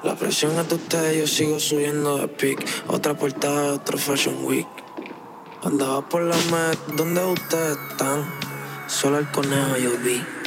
La presión es de ustedes, yo sigo subiendo de pic. Otra portada, otro Fashion Week. Andaba por la Met, ¿dónde ustedes están? Solo el conejo yo vi.